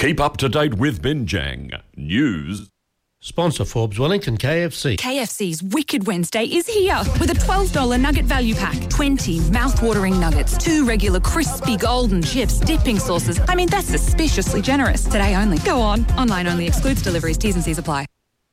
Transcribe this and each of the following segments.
Keep up to date with Binjang News. Sponsor Forbes Wellington KFC. KFC's Wicked Wednesday is here with a $12 nugget value pack. 20 mouth-watering nuggets, 2 regular crispy golden chips, dipping sauces. I mean, that's suspiciously generous. Today only. Go on. Online only. Excludes deliveries. T's and C's apply.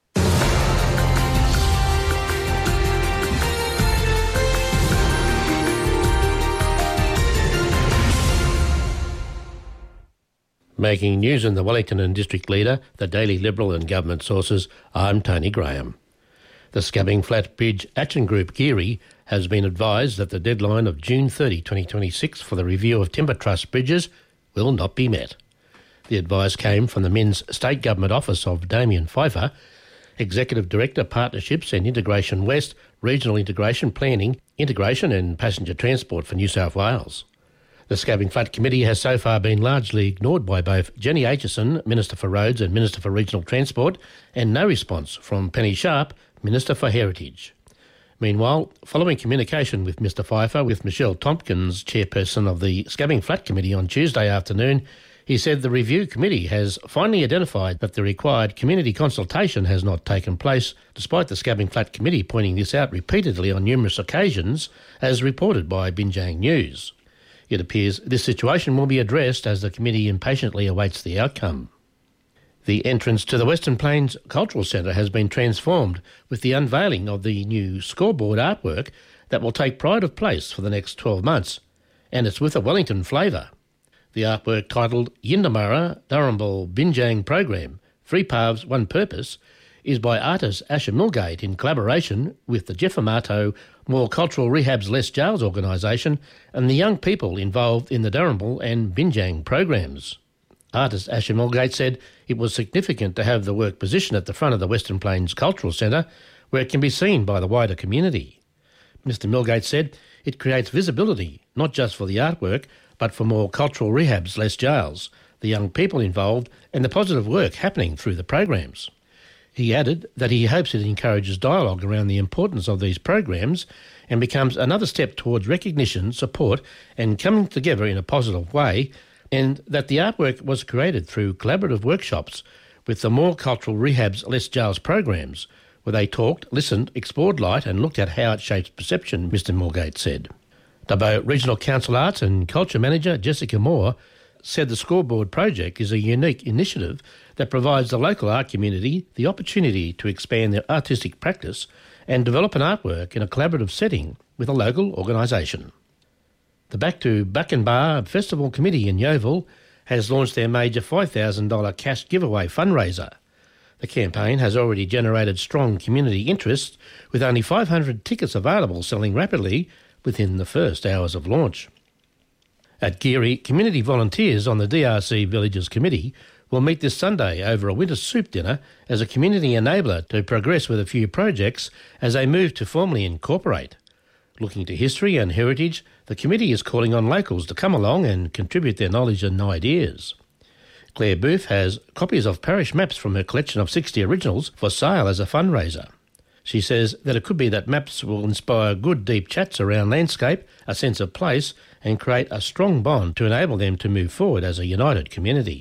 Making news in the Wellington and District Leader, the Daily Liberal and Government sources, I'm Tony Graham. The Scabbing Flat Bridge Action Group Geary has been advised that the deadline of June 30, 2026 for the review of Timber Trust bridges will not be met. The advice came from the Men's State Government Office of Damien Pfeiffer, Executive Director, Partnerships and Integration West, Regional Integration Planning, Integration and Passenger Transport for New South Wales. The Scabbing Flat Committee has so far been largely ignored by both Jenny Aitchison, Minister for Roads and Minister for Regional Transport, and no response from Penny Sharp, Minister for Heritage. Meanwhile, following communication with Mr Pfeiffer with Michelle Tompkins, chairperson of the Scabbing Flat Committee on Tuesday afternoon, he said the review committee has finally identified that the required community consultation has not taken place, despite the Scabbing Flat Committee pointing this out repeatedly on numerous occasions, as reported by Binjang News. It appears this situation will be addressed as the committee impatiently awaits the outcome. The entrance to the Western Plains Cultural Centre has been transformed with the unveiling of the new scoreboard artwork that will take pride of place for the next 12 months, and it's with a Wellington flavour. The artwork, titled Yindamurra Durrumbul Binjang Program, 3 Paths, 1 Purpose, is by artist Asher Milgate in collaboration with the Jeff Amato More Cultural Rehabs Less Jails organisation and the young people involved in the Durrumbul and Binjang programs. Artist Asher Milgate said it was significant to have the work positioned at the front of the Western Plains Cultural Centre where it can be seen by the wider community. Mr Milgate said it creates visibility not just for the artwork but for More Cultural Rehabs Less Jails, the young people involved and the positive work happening through the programs. He added that he hopes it encourages dialogue around the importance of these programs and becomes another step towards recognition, support and coming together in a positive way, and that the artwork was created through collaborative workshops with the More Cultural Rehabs Less Jails programs, where they talked, listened, explored light and looked at how it shapes perception, Mr Milgate said. Dubbo Regional Council Arts and Culture Manager Jessica Moore said the scoreboard project is a unique initiative that provides the local art community the opportunity to expand their artistic practice and develop an artwork in a collaborative setting with a local organisation. The Back to Buckenbar Festival Committee in Yeovil has launched their major $5,000 cash giveaway fundraiser. The campaign has already generated strong community interest, with only 500 tickets available selling rapidly within the first hours of launch. At Geary, community volunteers on the DRC Villages Committee will meet this Sunday over a winter soup dinner as a community enabler to progress with a few projects as they move to formally incorporate. Looking to history and heritage, the committee is calling on locals to come along and contribute their knowledge and ideas. Claire Booth has copies of parish maps from her collection of 60 originals for sale as a fundraiser. She says that it could be that maps will inspire good deep chats around landscape, a sense of place, and create a strong bond to enable them to move forward as a united community.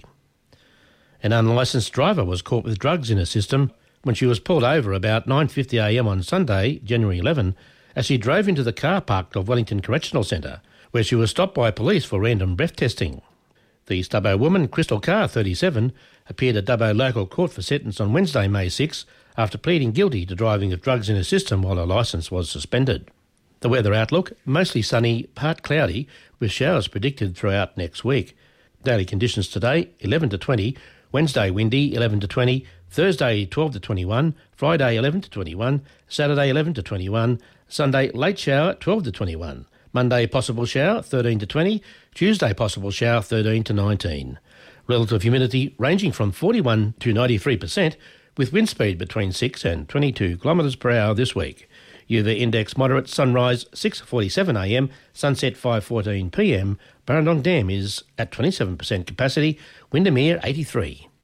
An unlicensed driver was caught with drugs in her system when she was pulled over about 9:50am on Sunday, January 11, as she drove into the car park of Wellington Correctional Centre, where she was stopped by police for random breath testing. The Stubbo woman, Crystal Carr, 37, appeared at Dubbo Local Court for sentence on Wednesday, May 6, after pleading guilty to driving with drugs in her system while her licence was suspended. The weather outlook, mostly sunny, part cloudy, with showers predicted throughout next week. Daily conditions today, 11 to 20, Wednesday windy, 11 to 20, Thursday 12 to 21, Friday 11 to 21, Saturday 11 to 21, Sunday late shower, 12 to 21, Monday possible shower, 13 to 20, Tuesday possible shower, 13 to 19. Relative humidity ranging from 41 to 93%, with wind speed between 6 and 22 kilometres per hour this week. UV index moderate, sunrise 6:47am, sunset 5:14pm. Burrendong Dam is at 27% capacity, Windermere 83.